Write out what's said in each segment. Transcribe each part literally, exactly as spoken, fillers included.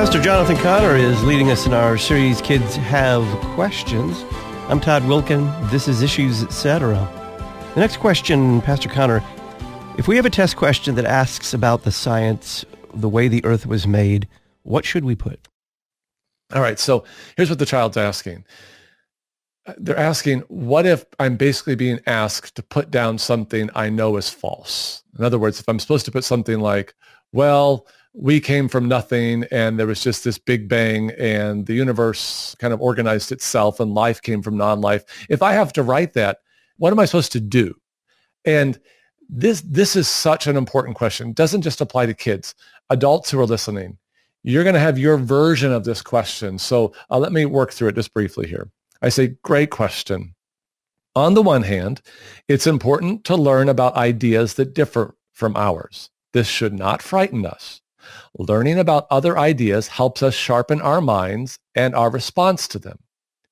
Pastor Jonathan Connor is leading us in our series, Kids Have Questions. I'm Todd Wilkin. This is Issues, et cetera. The next question, Pastor Connor, if we have a test question that asks about the science, the way the earth was made, what should we put? All right, so here's what the child's asking. They're asking, what if I'm basically being asked to put down something I know is false? In other words, if I'm supposed to put something like, well, we came from nothing and there was just this big bang and the universe kind of organized itself and life came from non-life. If I have to write that, what am I supposed to do? And this this is such an important question. It doesn't just apply to kids. Adults who are listening, you're going to have your version of this question. So uh, let me work through it just briefly here. I say, great question. On the one hand, it's important to learn about ideas that differ from ours. This should not frighten us. Learning about other ideas helps us sharpen our minds and our response to them.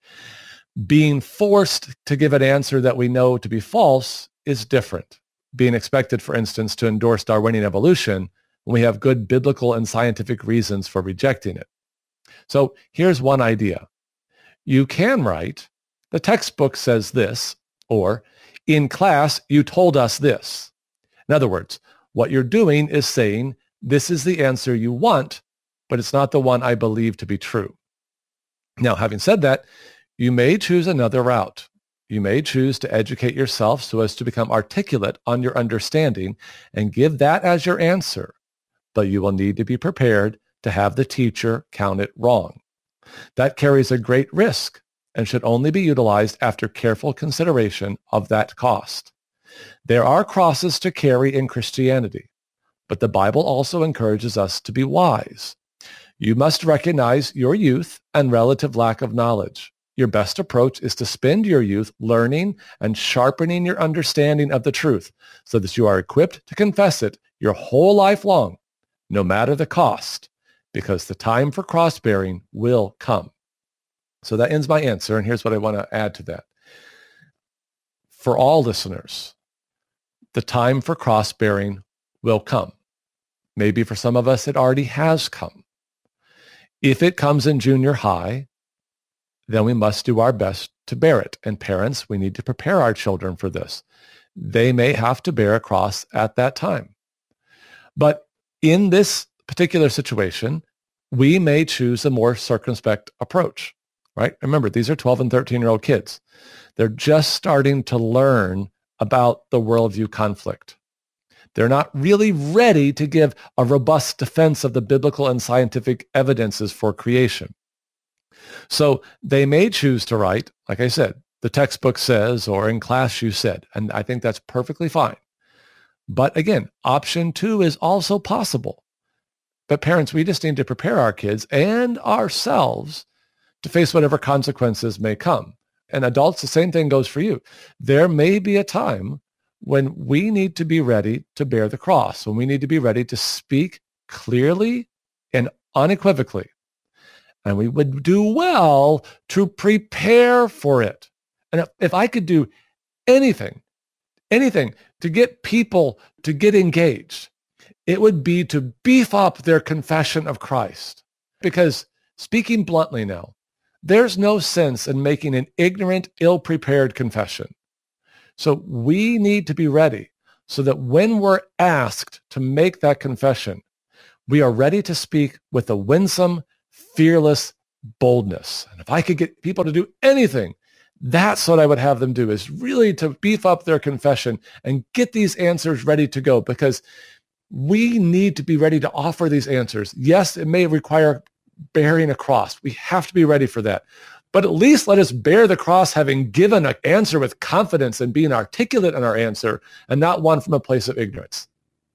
Being forced to give an answer that we know to be false is different. Being expected, for instance, to endorse Darwinian evolution when we have good biblical and scientific reasons for rejecting it. So here's one idea. You can write, the textbook says this, or in class, you told us this. In other words, what you're doing is saying, this is the answer you want, but it's not the one I believe to be true. Now, having said that, you may choose another route. You may choose to educate yourself so as to become articulate on your understanding and give that as your answer, but you will need to be prepared to have the teacher count it wrong. That carries a great risk and should only be utilized after careful consideration of that cost. There are crosses to carry in Christianity, but the Bible also encourages us to be wise. You must recognize your youth and relative lack of knowledge. Your best approach is to spend your youth learning and sharpening your understanding of the truth so that you are equipped to confess it your whole life long, no matter the cost, because the time for cross-bearing will come. So that ends my answer, and here's what I want to add to that. For all listeners, the time for cross-bearing will come. Maybe for some of us, it already has come. If it comes in junior high, then we must do our best to bear it. And parents, we need to prepare our children for this. They may have to bear a cross at that time. But in this particular situation, we may choose a more circumspect approach, right? Remember, these are twelve and thirteen-year-old kids. They're just starting to learn about the worldview conflict. They're not really ready to give a robust defense of the biblical and scientific evidences for creation. So they may choose to write, like I said, the textbook says, or in class you said, and I think that's perfectly fine. But again, option two is also possible. But parents, we just need to prepare our kids and ourselves to face whatever consequences may come. And adults, the same thing goes for you. There may be a time when we need to be ready to bear the cross, when we need to be ready to speak clearly and unequivocally. And we would do well to prepare for it. And if, if I could do anything, anything to get people to get engaged, it would be to beef up their confession of Christ. Because speaking bluntly now, there's no sense in making an ignorant, ill-prepared confession. So we need to be ready so that when we're asked to make that confession, we are ready to speak with a winsome, fearless boldness. And if I could get people to do anything, that's what I would have them do, is really to beef up their confession and get these answers ready to go, because we need to be ready to offer these answers. Yes, it may require bearing a cross. We have to be ready for that. But at least let us bear the cross having given an answer with confidence and being articulate in our answer, and not one from a place of ignorance.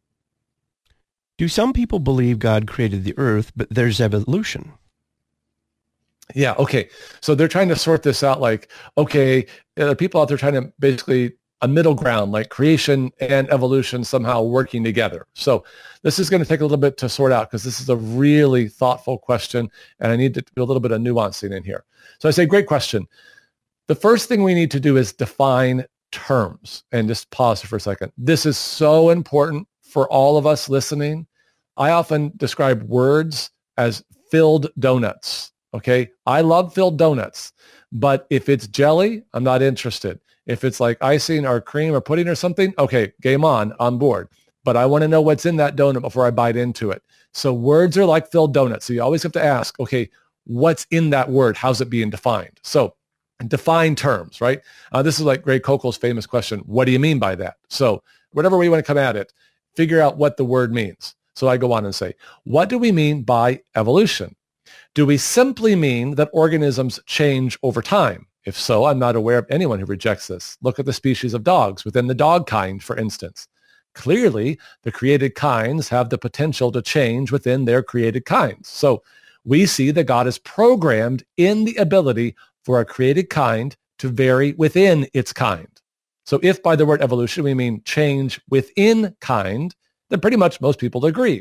Do some people believe God created the earth, but there's evolution? Yeah, okay. So they're trying to sort this out like, okay, there are people out there trying to basically a middle ground, like creation and evolution somehow working together. So this is going to take a little bit to sort out, because this is a really thoughtful question, and I need to do a little bit of nuancing in here. So I say, great question. The first thing we need to do is define terms, and just pause for a second. This is so important for all of us listening. I often describe words as filled donuts. Okay. I love filled donuts, but if it's jelly, I'm not interested. If it's like icing or cream or pudding or something, okay, game on, on board. But I want to know what's in that donut before I bite into it. So words are like filled donuts. So you always have to ask, okay, what's in that word? How's it being defined? So define terms, right? Uh, this is like Greg Koukl's famous question. What do you mean by that? So whatever way you want to come at it, figure out what the word means. So I go on and say, what do we mean by evolution? Do we simply mean that organisms change over time? If so, I'm not aware of anyone who rejects this. Look at the species of dogs within the dog kind, for instance. Clearly, the created kinds have the potential to change within their created kinds. So we see that God is programmed in the ability for a created kind to vary within its kind. So if by the word evolution we mean change within kind, then pretty much most people agree.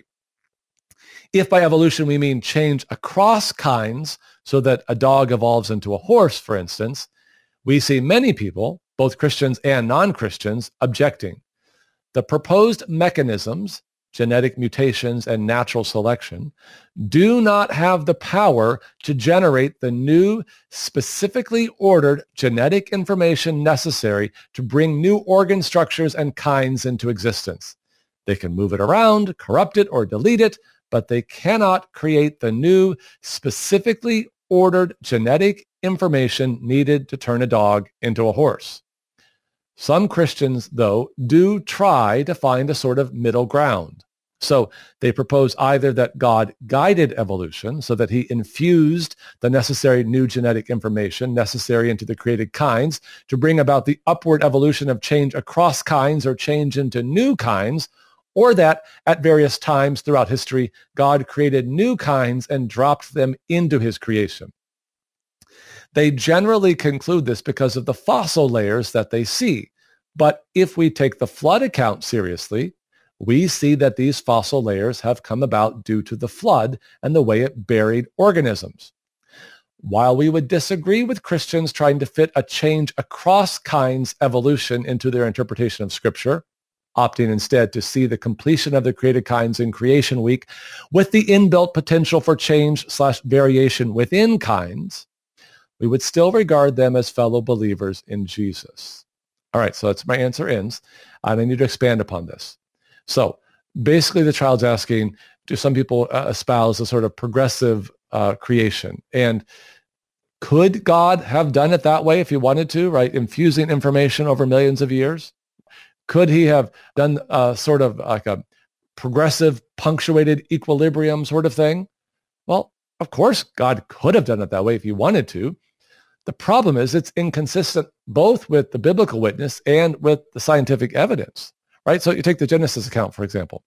If by evolution we mean change across kinds, so that a dog evolves into a horse, for instance, we see many people, both Christians and non-Christians, objecting. The proposed mechanisms, genetic mutations and natural selection, do not have the power to generate the new, specifically ordered genetic information necessary to bring new organ structures and kinds into existence. They can move it around, corrupt it, or delete it, but they cannot create the new, specifically ordered genetic information needed to turn a dog into a horse. Some Christians, though, do try to find a sort of middle ground. So they propose either that God guided evolution so that he infused the necessary new genetic information necessary into the created kinds to bring about the upward evolution of change across kinds or change into new kinds, or that at various times throughout history, God created new kinds and dropped them into his creation. They generally conclude this because of the fossil layers that they see. But if we take the flood account seriously, we see that these fossil layers have come about due to the flood and the way it buried organisms. While we would disagree with Christians trying to fit a change across kinds evolution into their interpretation of Scripture, opting instead to see the completion of the created kinds in creation week with the inbuilt potential for change slash variation within kinds, we would still regard them as fellow believers in Jesus. All right, so that's my answer ends, and I need to expand upon this. So basically the child's asking, do some people uh, espouse a sort of progressive uh, creation? And could God have done it that way if he wanted to, right? Infusing information over millions of years? Could he have done a sort of like a progressive punctuated equilibrium sort of thing? Well, of course, God could have done it that way if he wanted to. The problem is it's inconsistent both with the biblical witness and with the scientific evidence, right? So you take the Genesis account, for example.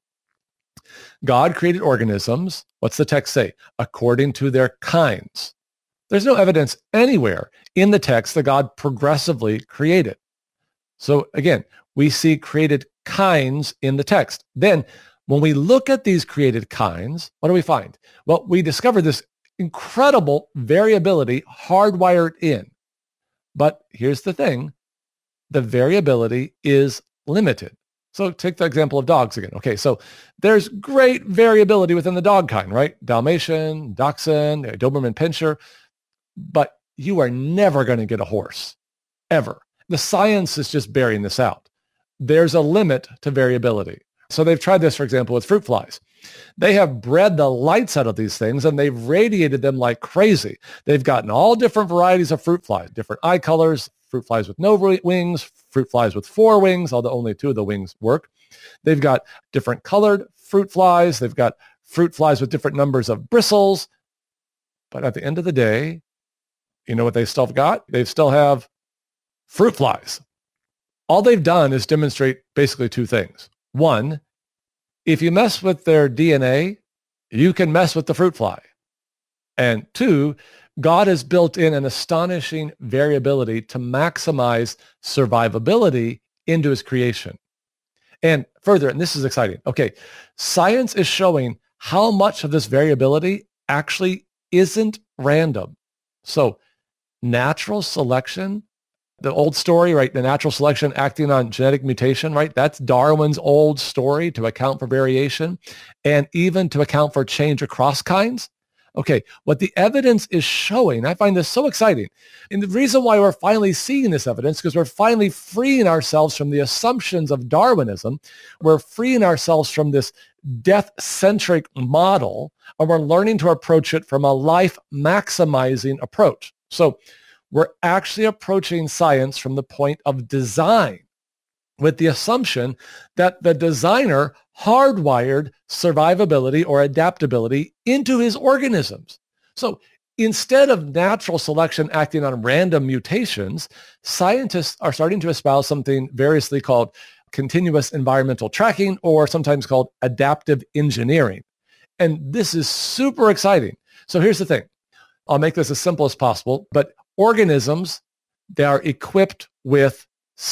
God created organisms, what's the text say? According to their kinds. There's no evidence anywhere in the text that God progressively created. So again, we see created kinds in the text. Then when we look at these created kinds, what do we find? Well, we discover this incredible variability hardwired in. But here's the thing, the variability is limited. So take the example of dogs again. Okay, so there's great variability within the dog kind, right? Dalmatian, Dachshund, Doberman Pinscher, but you are never going to get a horse, ever. The science is just bearing this out. There's a limit to variability. So they've tried this, for example, with fruit flies. They have bred the lights out of these things and they've radiated them like crazy. They've gotten all different varieties of fruit flies, different eye colors, fruit flies with no wings, fruit flies with four wings, although only two of the wings work. They've got different colored fruit flies. They've got fruit flies with different numbers of bristles. But at the end of the day, you know what they still have got? They still have fruit flies. All they've done is demonstrate basically two things. One, if you mess with their D N A, you can mess with the fruit fly. And two, God has built in an astonishing variability to maximize survivability into his creation. And further, and this is exciting. Okay, science is showing how much of this variability actually isn't random. So natural selection, the old story, right? The natural selection acting on genetic mutation, right? That's Darwin's old story to account for variation and even to account for change across kinds. Okay, what the evidence is showing, I find this so exciting. And the reason why we're finally seeing this evidence, because we're finally freeing ourselves from the assumptions of Darwinism. We're freeing ourselves from this death-centric model, and we're learning to approach it from a life-maximizing approach. So we're actually approaching science from the point of design, with the assumption that the designer hardwired survivability or adaptability into his organisms. So instead of natural selection acting on random mutations, scientists are starting to espouse something variously called continuous environmental tracking, or sometimes called adaptive engineering. And this is super exciting. So here's the thing. I'll make this as simple as possible, but organisms, they are equipped with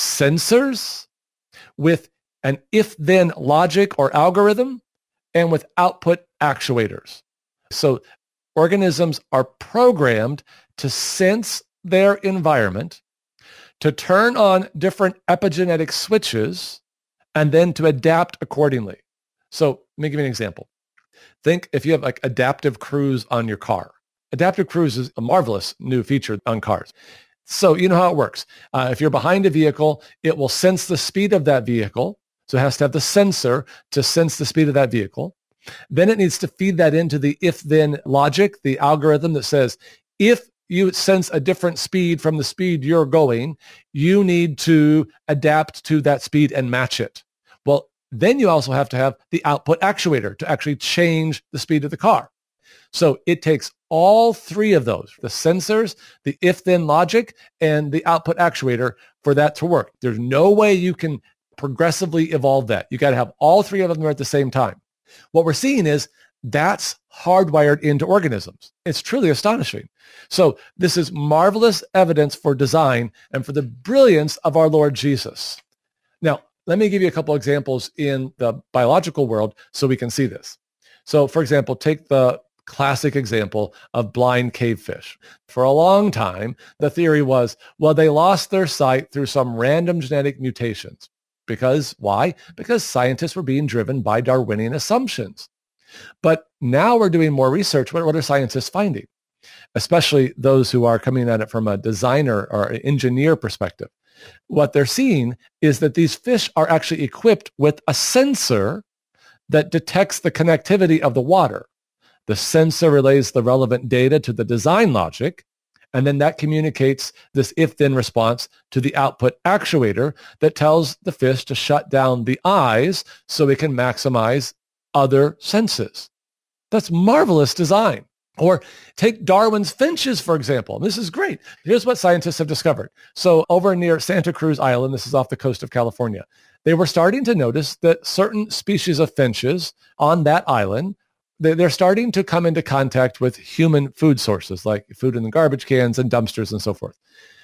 sensors, with an if-then logic or algorithm, and with output actuators. So organisms are programmed to sense their environment, to turn on different epigenetic switches, and then to adapt accordingly. So let me give you an example. Think if you have like adaptive cruise on your car. Adaptive cruise is a marvelous new feature on cars. So you know how it works. Uh, if you're behind a vehicle, it will sense the speed of that vehicle. So it has to have the sensor to sense the speed of that vehicle. Then it needs to feed that into the if-then logic, the algorithm that says, if you sense a different speed from the speed you're going, you need to adapt to that speed and match it. Well, then you also have to have the output actuator to actually change the speed of the car. So it takes all three of those, the sensors, the if-then logic, and the output actuator for that to work. There's no way you can progressively evolve that. You got to have all three of them at the same time. What we're seeing is that's hardwired into organisms. It's truly astonishing. So this is marvelous evidence for design and for the brilliance of our Lord Jesus. Now, let me give you a couple examples in the biological world so we can see this. So, for example, take the classic example of blind cavefish. For a long time, the theory was, well, they lost their sight through some random genetic mutations. Because why? Because scientists were being driven by Darwinian assumptions. But now we're doing more research. What, what are scientists finding? Especially those who are coming at it from a designer or an engineer perspective. What they're seeing is that these fish are actually equipped with a sensor that detects the connectivity of the water. The sensor relays the relevant data to the design logic, and then that communicates this if-then response to the output actuator that tells the fish to shut down the eyes so it can maximize other senses. That's marvelous design. Or take Darwin's finches, for example. This is great. Here's what scientists have discovered. So over near Santa Cruz Island, this is off the coast of California, they were starting to notice that certain species of finches on that island, they're starting to come into contact with human food sources, like food in the garbage cans and dumpsters and so forth.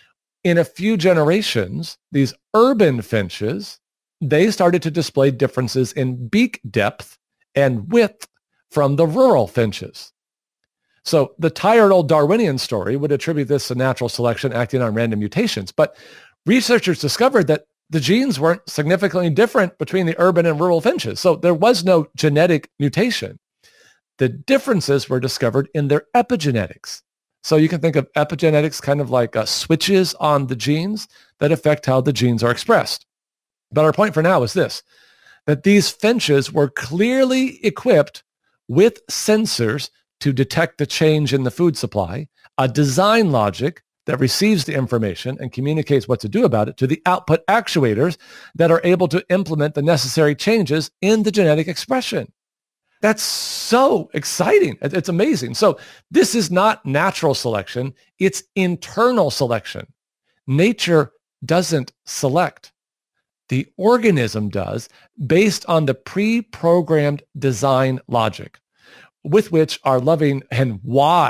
In a few generations, these urban finches, they started to display differences in beak depth and width from the rural finches. So the tired old Darwinian story would attribute this to natural selection acting on random mutations. But researchers discovered that the genes weren't significantly different between the urban and rural finches. So there was no genetic mutation. The differences were discovered in their epigenetics. So you can think of epigenetics kind of like uh, switches on the genes that affect how the genes are expressed. But our point for now is this, that these finches were clearly equipped with sensors to detect the change in the food supply, a design logic that receives the information and communicates what to do about it to the output actuators that are able to implement the necessary changes in the genetic expression. That's so exciting. It's amazing. So this is not natural selection. It's internal selection. Nature doesn't select. The organism does based on the pre-programmed design logic with which our loving and wise